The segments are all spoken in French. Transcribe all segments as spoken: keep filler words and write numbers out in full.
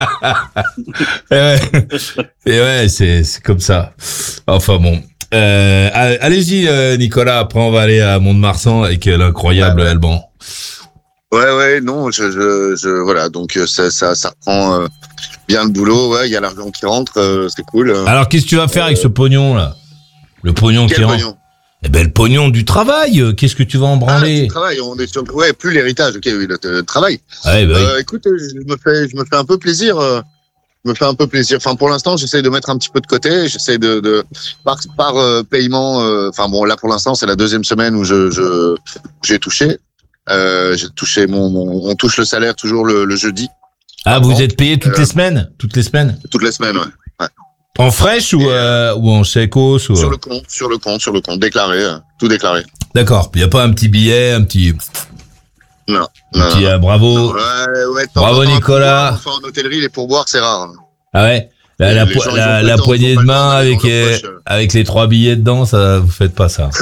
et ouais, et ouais c'est, c'est comme ça. Enfin bon. Euh, allez-y, euh, Nicolas. Après, on va aller à Mont-de-Marsan avec l'incroyable Alban. Ouais, ouais, non, je, je, je voilà, donc ça, ça, ça reprend euh, bien le boulot. Ouais, il y a l'argent qui rentre, euh, c'est cool. Alors, qu'est-ce que tu vas faire euh, avec ce pognon là? Le pognon quel qui pognon rentre. Eh ben, le pognon du travail. Qu'est-ce que tu vas en branler? Ah, du travail. On est sur, ouais, plus l'héritage. Ok, oui, le, le travail. Ouais, bah, euh, oui. Écoute, je me fais, je me fais un peu plaisir. Euh, je me fais un peu plaisir. Enfin, pour l'instant, j'essaie de mettre un petit peu de côté. J'essaie de, de par, par euh, paiement. Euh, enfin bon, là pour l'instant, c'est la deuxième semaine où je, je, j'ai touché. Euh, j'ai touché mon, mon, on touche le salaire toujours le, le jeudi. Ah, vous êtes payé toutes euh, les semaines, toutes les semaines. Toutes les semaines, ouais. ouais. En fraîche ou, euh, ou en sécos ou... Sur le compte, sur le compte, sur le compte, déclaré, euh, tout déclaré. D'accord. Il n'y a pas un petit billet, un petit. Non. Un non, petit non. Euh, bravo. Non, ouais, ouais, bravo Nicolas. Enfin, en hôtellerie, les pourboires, c'est rare. Ah ouais. La, la, po- la, la poignée de main avec euh, avec les trois billets dedans, ça vous faites pas ça.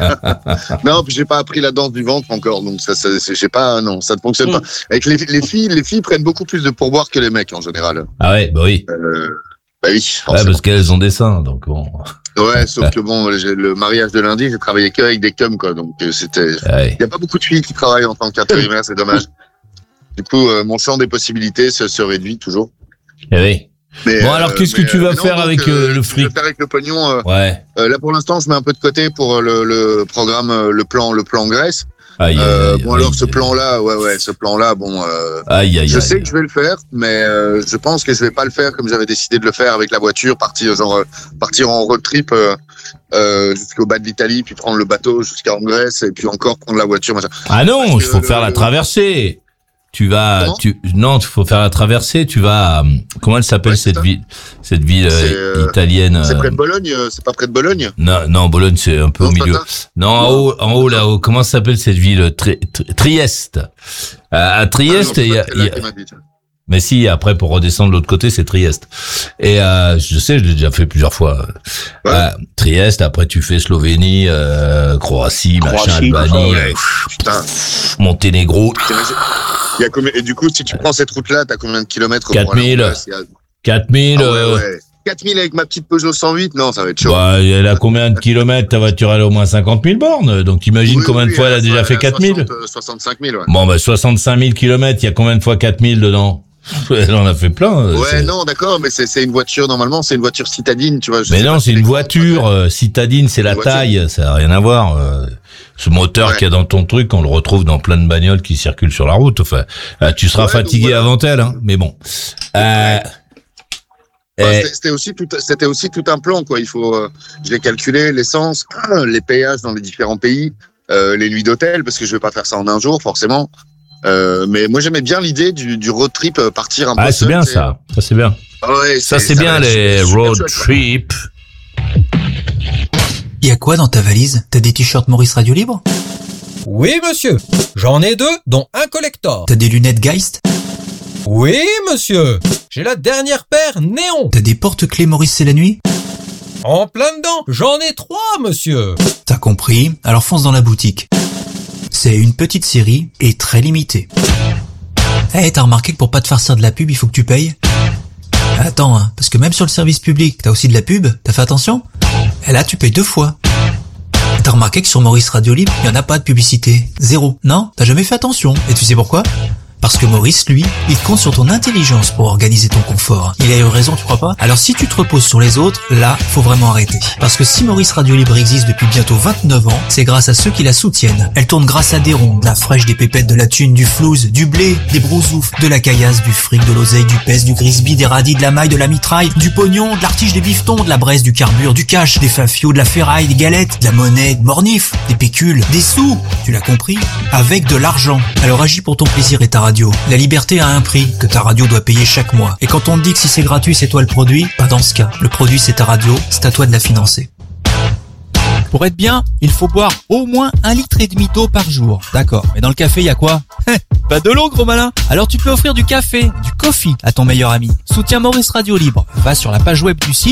Non, puis j'ai pas appris la danse du ventre encore, donc ça, ça j'ai pas, non, ça ne fonctionne mmh. pas. Avec les, les filles, les filles prennent beaucoup plus de pourboire que les mecs en général. Ah ouais, bah oui. Euh, bah oui. Forcément. Ouais, parce qu'elles ont des seins, donc bon. Ouais, sauf que bon, le mariage de lundi, j'ai travaillé que avec des cums, quoi, donc c'était. Il ouais. y a pas beaucoup de filles qui travaillent en tant qu'intérimaire, c'est dommage. Du coup, euh, mon champ des possibilités se, se réduit toujours. Eh oui. Mais bon, alors, euh, qu'est-ce que tu vas non, faire donc, avec euh, le fric? Je vais faire avec le pognon. Euh, ouais. Euh, là, pour l'instant, je mets un peu de côté pour le, le programme, le plan, le plan Grèce. Aïe, euh, aïe, bon, aïe, alors, aïe, ce plan-là, ouais, ouais, ce plan-là, bon, euh, aïe, aïe, je aïe, sais aïe. que je vais le faire, mais euh, je pense que je vais pas le faire comme j'avais décidé de le faire avec la voiture, partir genre euh, partir en road trip euh, euh, jusqu'au bas de l'Italie, puis prendre le bateau jusqu'en Grèce, et puis encore prendre la voiture. Machin. Ah non, il faut le, faire le, la traversée. Tu vas, comment tu, non, il faut faire la traversée. Tu vas, comment elle s'appelle ouais, cette ville, cette ville euh, italienne? C'est près de Bologne, c'est pas près de Bologne? Non, non, Bologne c'est un peu non, au milieu. Non, en haut, en haut là-haut. Comment s'appelle cette ville? Tri, tri, Trieste. À, à Trieste, il ah, y a, y a... mais si, après pour redescendre de l'autre côté, c'est Trieste. Et euh, je sais, je l'ai déjà fait plusieurs fois. Ouais. Euh, Trieste, après tu fais Slovénie, euh, Croatie, Croatie, machin, Albanie, oh, ouais. euh, putain. Monténégro. Il y a combien, et du coup, si tu prends cette route-là, t'as combien de kilomètres? quatre mille. quatre mille. Ah, ouais, ouais. quatre mille avec ma petite Peugeot cent huit, non, ça va être chaud. Bah, elle a combien de kilomètres? Ta voiture, elle a au moins cinquante mille bornes. Donc, t'imagines oui, combien oui, de fois elle a déjà elle fait quatre mille? soixante-cinq mille, ouais. Bon, bah, soixante-cinq mille kilomètres, il y a combien de fois quatre mille dedans? Elle en a fait plein. Ouais, c'est... non, d'accord, mais c'est, c'est une voiture, normalement, c'est une voiture citadine, tu vois. Mais non, c'est une voiture euh, citadine, c'est la taille, ça n'a rien à voir. Euh, ce moteur ouais. qu'il y a dans ton truc, on le retrouve dans plein de bagnoles qui circulent sur la route. Enfin, euh, tu seras ouais, fatigué voilà. avant elle, hein, mais bon. Euh, Bah, et... C'était aussi tout, c'était aussi tout un plan, quoi. Il faut, euh, je l'ai calculé, l'essence, les péages dans les différents pays, euh, les nuits d'hôtel, parce que je vais pas faire ça en un jour, forcément. Euh, mais moi, j'aimais bien l'idée du, du road trip, euh, partir un peu. Ah, c'est bien ça. Ça, c'est bien. Ouais, ça, c'est, c'est bien les road trips. Il y a quoi dans ta valise? T'as des t-shirts Maurice Radio Libre? Oui, monsieur. J'en ai deux, dont un collector. T'as des lunettes Geist? Oui, monsieur. J'ai la dernière paire néon. T'as des porte-clés Maurice C'est la nuit? En plein dedans. J'en ai trois, monsieur. T'as compris. Alors fonce dans la boutique. C'est une petite série et très limitée. Eh, hey, t'as remarqué que pour pas te farcir de la pub, il faut que tu payes? Attends, hein, parce que même sur le service public, t'as aussi de la pub. T'as fait attention? Et là, tu payes deux fois. T'as remarqué que sur Maurice Radio Libre, il y en a pas de publicité. Zéro. Non? T'as jamais fait attention. Et tu sais pourquoi? Parce que Maurice, lui, il compte sur ton intelligence pour organiser ton confort. Il a eu raison, tu crois pas? Alors si tu te reposes sur les autres, là, faut vraiment arrêter. Parce que si Maurice Radio Libre existe depuis bientôt vingt-neuf ans, c'est grâce à ceux qui la soutiennent. Elle tourne grâce à des ronds, de la fraîche, des pépettes, de la thune, du flouze, du blé, des brousoufs, de la caillasse, du fric, de l'oseille, du pèse, du grisby, des radis, de la maille, de la mitraille, du pognon, de l'artige, des bifetons, de la braise, du carbure, du cash, des fafios, de la ferraille, des galettes, de la monnaie, de mornif, des pécules, des sous. Tu l'as compris? Avec de l'argent. Alors agis pour ton plaisir et ta radio. La liberté a un prix que ta radio doit payer chaque mois. Et quand on te dit que si c'est gratuit, c'est toi le produit, pas dans ce cas. Le produit, c'est ta radio, c'est à toi de la financer. Pour être bien, il faut boire au moins un litre et demi d'eau par jour. D'accord. Mais dans le café, il y a quoi? Pas de l'eau, gros malin. Alors tu peux offrir du café, du coffee à ton meilleur ami. Soutiens Maurice Radio Libre. Va sur la page web du site